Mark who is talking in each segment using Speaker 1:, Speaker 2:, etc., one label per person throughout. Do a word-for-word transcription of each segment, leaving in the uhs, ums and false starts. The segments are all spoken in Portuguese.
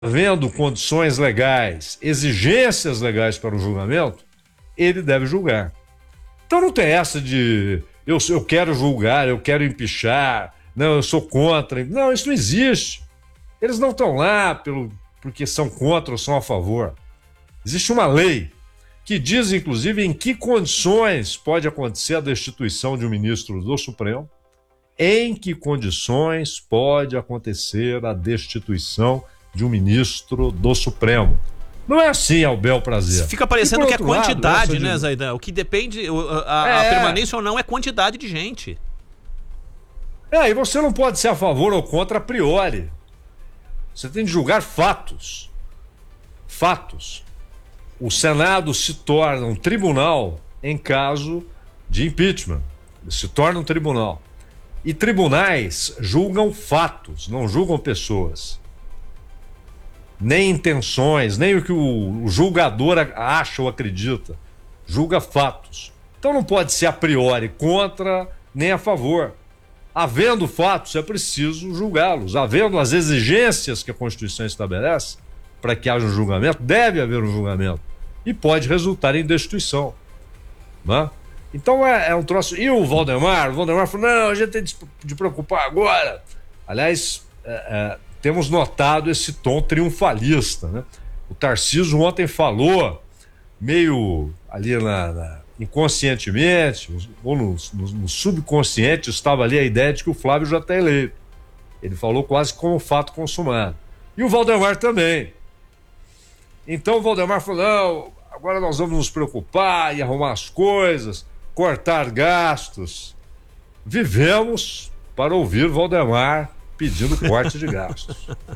Speaker 1: havendo condições legais, exigências legais para o julgamento, ele deve julgar. Então não tem essa de eu, eu quero julgar, eu quero empichar, não, eu sou contra. Não, isso não existe. Eles não estão lá pelo, porque são contra ou são a favor. Existe uma lei que diz, inclusive, em que condições pode acontecer a destituição de um ministro do Supremo, em que condições pode acontecer a destituição de um ministro do Supremo. Não é assim ao bel prazer.
Speaker 2: Fica parecendo que é quantidade,
Speaker 1: lado,
Speaker 2: né,
Speaker 1: de...
Speaker 2: Zaidan? O que depende, a, a, é. a permanência ou não é quantidade de gente.
Speaker 1: É, e você não pode ser a favor ou contra a priori. Você tem de julgar fatos. Fatos. O Senado se torna um tribunal em caso de impeachment. Ele se torna um tribunal. E tribunais julgam fatos, não julgam pessoas. Nem intenções, nem o que o julgador acha ou acredita. Julga fatos. Então não pode ser a priori contra nem a favor. Havendo fatos, é preciso julgá-los. Havendo as exigências que a Constituição estabelece para que haja um julgamento, deve haver um julgamento. E pode resultar em destituição. Né? Então é, é um troço. E o Valdemar? O Valdemar falou: não, a gente tem de, de preocupar agora. Aliás, é, é, temos notado esse tom triunfalista. Né? O Tarcísio ontem falou, meio ali na, na, inconscientemente, ou no, no, no subconsciente, estava ali a ideia de que o Flávio já está eleito. Ele falou quase como fato consumado. E o Valdemar também. Então o Valdemar falou: não, agora nós vamos nos preocupar e arrumar as coisas, cortar gastos. Vivemos para ouvir Valdemar pedindo corte de gastos.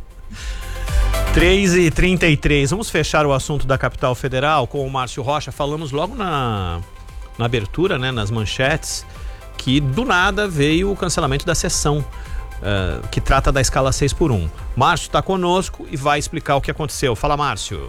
Speaker 2: três e trinta e três, vamos fechar o assunto da capital federal com o Márcio Rocha. Falamos logo na, na abertura, né, nas manchetes, que do nada veio o cancelamento da sessão Uh, que trata da escala seis por um. Márcio está conosco e vai explicar o que aconteceu. Fala, Márcio.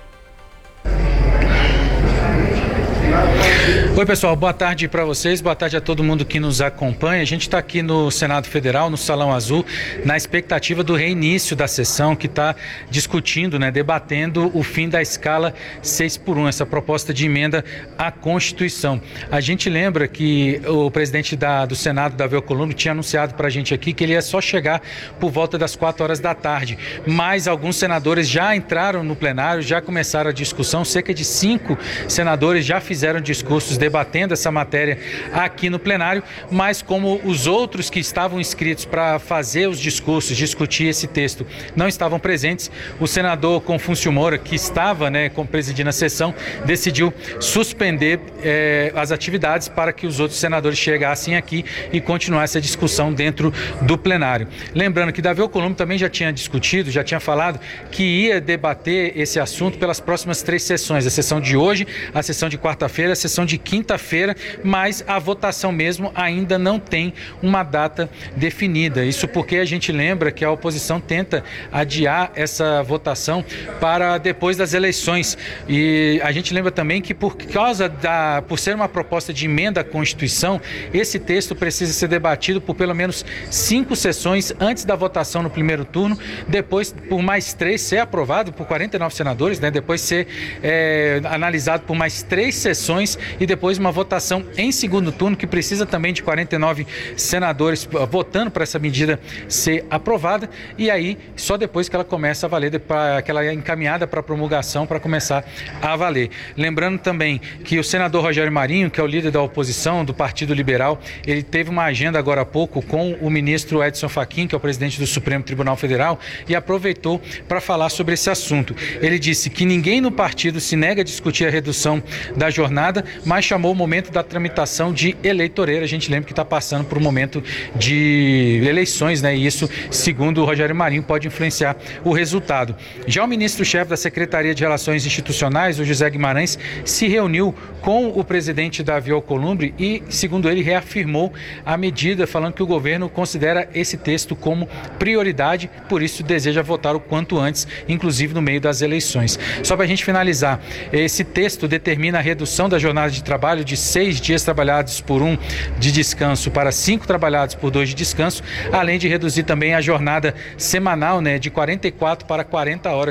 Speaker 3: Oi, pessoal, boa tarde para vocês, boa tarde a todo mundo que nos acompanha. A gente está aqui no Senado Federal, no Salão Azul, na expectativa do reinício da sessão, que está discutindo, né, debatendo o fim da escala seis por um, essa proposta de emenda à Constituição. A gente lembra que o presidente da, do Senado, Davi Alcolumbre, tinha anunciado para a gente aqui que ele ia só chegar por volta das quatro horas da tarde, mas alguns senadores já entraram no plenário, já começaram a discussão, cerca de cinco senadores já fizeram discursos debatendo essa matéria aqui no plenário, mas como os outros que estavam inscritos para fazer os discursos, discutir esse texto, não estavam presentes, o senador Confúcio Moura, que estava, né, presidindo a sessão, decidiu suspender eh, as atividades para que os outros senadores chegassem aqui e continuasse a discussão dentro do plenário. Lembrando que Davi Alcolumbre também já tinha discutido, já tinha falado que ia debater esse assunto pelas próximas três sessões, a sessão de hoje, a sessão de quarta-feira, a sessão de quinta-feira, mas a votação mesmo ainda não tem uma data definida. Isso porque a gente lembra que a oposição tenta adiar essa votação para depois das eleições. E a gente lembra também que por causa da, por ser uma proposta de emenda à Constituição, esse texto precisa ser debatido por pelo menos cinco sessões antes da votação no primeiro turno, depois por mais três ser aprovado por quarenta e nove senadores, né? Depois ser é, analisado por mais três sessões e depois uma votação em segundo turno, que precisa também de quarenta e nove senadores votando para essa medida ser aprovada, e aí só depois que ela começa a valer, que ela é encaminhada para promulgação para começar a valer. Lembrando também que o senador Rogério Marinho, que é o líder da oposição do Partido Liberal, ele teve uma agenda agora há pouco com o ministro Edson Fachin, que é o presidente do Supremo Tribunal Federal, e aproveitou para falar sobre esse assunto. Ele disse que ninguém no partido se nega a discutir a redução da jornada, mas chamou o momento da tramitação de eleitoreira. A gente lembra que está passando por um momento de eleições, né? E isso, segundo o Rogério Marinho, pode influenciar o resultado. Já o ministro-chefe da Secretaria de Relações Institucionais, o José Guimarães, se reuniu com o presidente Davi Alcolumbre e, segundo ele, reafirmou a medida, falando que o governo considera esse texto como prioridade, por isso deseja votar o quanto antes, inclusive no meio das eleições. Só para a gente finalizar, esse texto determina a redução da jornada de trabalho trabalho de seis dias trabalhados por um de descanso para cinco trabalhados por dois de descanso, além de reduzir também a jornada semanal, né, de quarenta e quatro para quarenta horas.